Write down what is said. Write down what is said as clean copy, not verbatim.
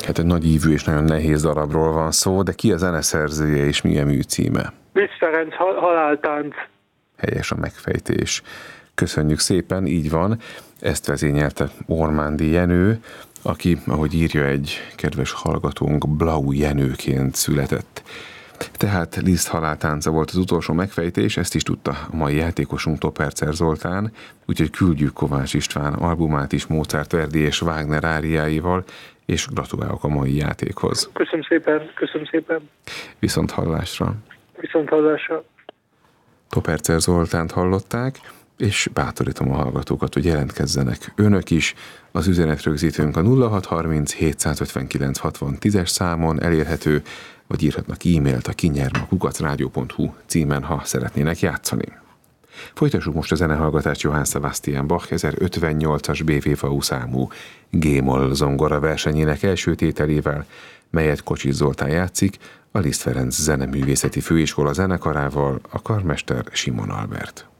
Hát egy nagy ívű és nagyon nehéz darabról van szó, de ki a zeneszerzője és mi a műcíme? Liszt Ferenc Haláltánc. Helyes a megfejtés. Köszönjük szépen, így van. Ezt vezényelte Ormándi Jenő, aki, ahogy írja egy kedves hallgatónk, Blau Jenőként született. Tehát Liszt Haláltánca volt az utolsó megfejtés, ezt is tudta a mai játékosunk, Topercer Zoltán, úgyhogy küldjük Kovács István albumát is Mozart, Verdi és Wagner áriáival, és gratulálok a mai játékhoz. Köszönöm szépen, köszönöm szépen. Viszont hallásra. Viszont hallásra. Topercer Zoltánt hallották, és bátorítom a hallgatókat, hogy jelentkezzenek önök is. Az üzenetrögzítőnk a 0630 759 60 10-es számon elérhető, vagy írhatnak e-mailt a kinyerma@rádió.hu címen, ha szeretnének játszani. Folytassuk most a zenehallgatást Johann Sebastian Bach 1058-as BWV számú G-moll zongora versenyének első tételével, melyet Kocsis Zoltán játszik, a Liszt Ferenc Zeneművészeti Főiskola zenekarával, a karmester Simon Albert.